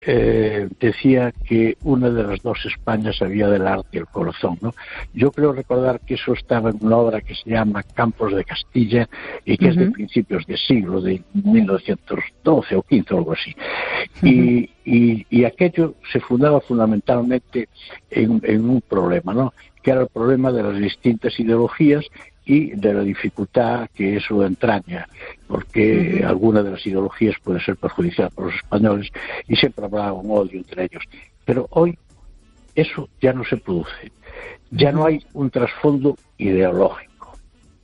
decía que una de las dos Españas había del arte y el corazón, ¿no? Yo creo recordar que eso estaba en una obra que se llama Campos de Castilla y que es de principios de siglo, de 1912 o 15 o algo así. Y aquello se fundaba fundamentalmente en un problema, ¿no? Que era el problema de las distintas ideologías y de la dificultad que eso entraña, porque alguna de las ideologías puede ser perjudicial para los españoles y siempre habrá un odio entre ellos. Pero hoy eso ya no se produce, ya no hay un trasfondo ideológico,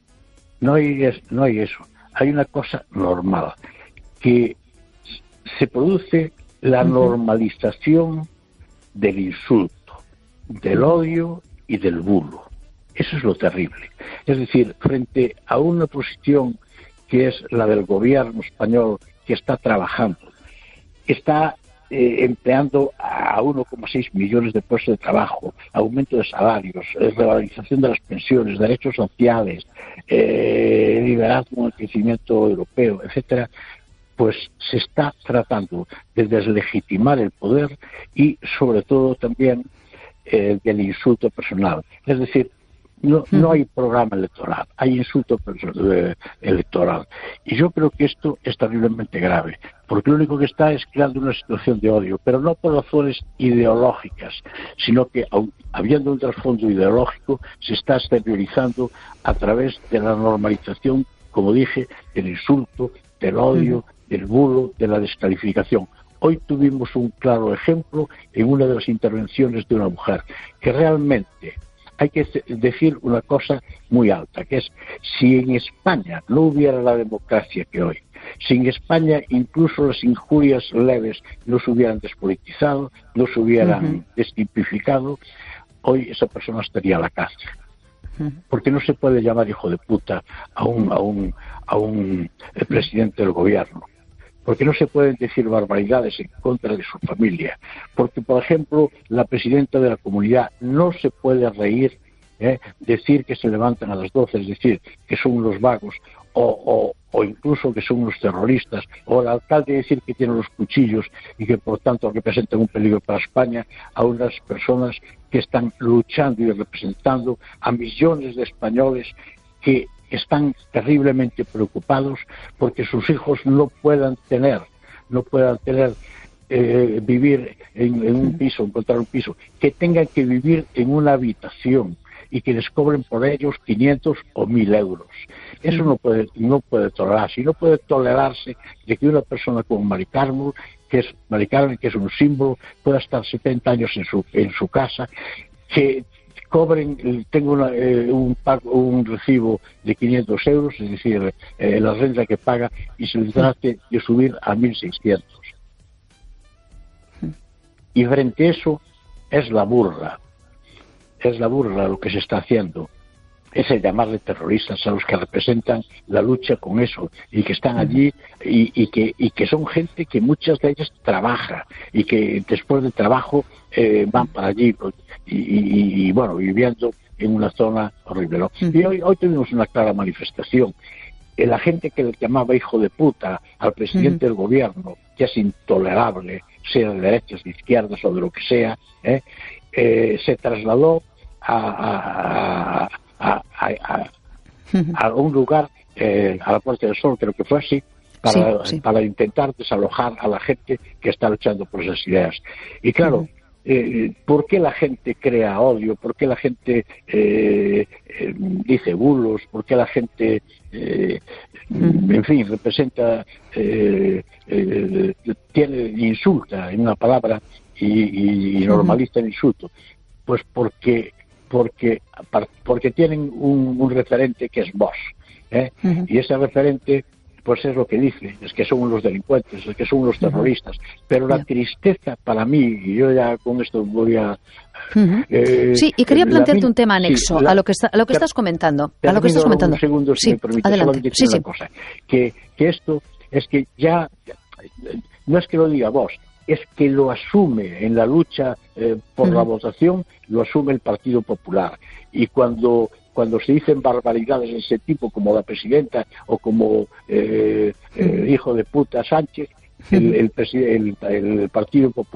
no hay eso, hay una cosa normal, que se produce la normalización del insulto, del odio y del bulo. Eso es lo terrible. Es decir, frente a una posición que es la del gobierno español, que está trabajando, está empleando a 1,6 millones de puestos de trabajo, aumento de salarios, revalorización de las pensiones, derechos sociales, liderazgo en el crecimiento europeo, etcétera, pues se está tratando de deslegitimar el poder y, sobre todo, también del insulto personal. Es decir, no hay programa electoral, hay insulto electoral. Y yo creo que esto es terriblemente grave, porque lo único que está es creando una situación de odio, pero no por razones ideológicas, sino que, habiendo un trasfondo ideológico, se está exteriorizando a través de la normalización, como dije, del insulto, del odio, del bulo, de la descalificación. Hoy tuvimos un claro ejemplo en una de las intervenciones de una mujer, que realmente hay que decir una cosa muy alta, que es, si en España no hubiera la democracia que hoy, si en España incluso las injurias leves no se hubieran despolitizado, no se hubieran destipificado, hoy esa persona estaría a la cárcel. Porque no se puede llamar hijo de puta a un presidente del gobierno. Porque no se pueden decir barbaridades en contra de su familia, porque, por ejemplo, la presidenta de la comunidad no se puede reír, decir que se levantan a las 12, es decir, que son unos vagos, o incluso que son unos terroristas, o el alcalde decir que tiene los cuchillos y que, por tanto, representan un peligro para España, a unas personas que están luchando y representando a millones de españoles que están terriblemente preocupados porque sus hijos no puedan vivir en un piso, encontrar un piso, que tengan que vivir en una habitación y que les cobren por ellos 500 o 1.000 euros. Eso no puede tolerarse, y no puede tolerarse de que una persona como Mari Carmen, que es un símbolo, pueda estar 70 años en su casa, que cobren, tengo un recibo de 500 euros, es decir, la renta que paga, y se le trate de subir a 1.600. Y frente a eso es la burla lo que se está haciendo. Es el llamarle terroristas a los que representan la lucha con eso y que están allí y que son gente que muchas de ellas trabaja y que después del trabajo van para allí y bueno, viviendo en una zona horrible, ¿no? Y hoy tuvimos una clara manifestación. La gente que le llamaba hijo de puta al presidente del gobierno, que es intolerable, sea de derechas, de izquierdas o de lo que sea, se trasladó a un lugar, a la Puerta del Sol, creo que fue así, para intentar desalojar a la gente que está luchando por esas ideas. Y claro, ¿por qué la gente crea odio? ¿Por qué la gente dice bulos? ¿Por qué la gente, en fin, representa, insulta en una palabra y normaliza el insulto? Pues porque tienen un referente que es Vox, y ese referente pues es lo que dice, es que son unos delincuentes, es que son unos terroristas, pero la tristeza para mí, y yo ya con esto voy a... sí, y quería plantearte un tema anexo a lo que estás comentando. Un segundo, si me permite, adelante. Solamente una cosa, que esto es que ya, no es que lo diga Vox, es que lo asume en la lucha por la votación, lo asume el Partido Popular. Y cuando se dicen barbaridades de ese tipo, como la presidenta o como hijo de puta Sánchez, el Partido Popular